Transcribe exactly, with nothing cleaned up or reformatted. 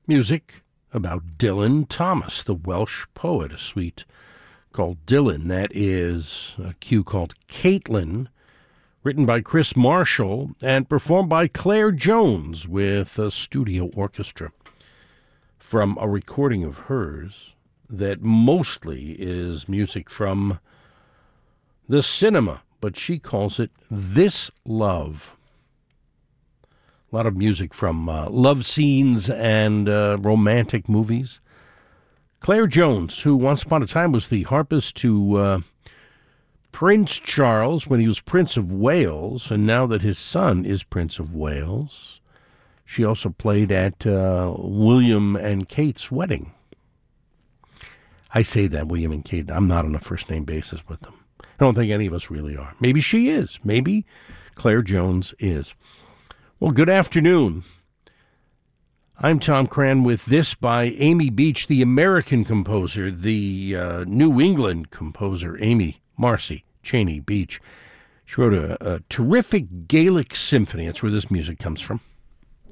Music about Dylan Thomas, the Welsh poet, a suite called Dylan. That is a cue called Caitlin, written by Chris Marshall and performed by Claire Jones with a studio orchestra from a recording of hers that mostly is music from the cinema, but she calls it This Love. A lot of music from uh, love scenes and uh, romantic movies. Claire Jones, who once upon a time was the harpist to uh, Prince Charles when he was Prince of Wales, and now that his son is Prince of Wales, she also played at uh, William and Kate's wedding. I say that, William and Kate, I'm not on a first-name basis with them. I don't think any of us really are. Maybe she is. Maybe Claire Jones is. Well, good afternoon. I'm Tom Cran with this by Amy Beach, the American composer, the uh, New England composer, Amy Marcy Cheney Beach. She wrote a, a terrific Gaelic symphony. That's where this music comes from.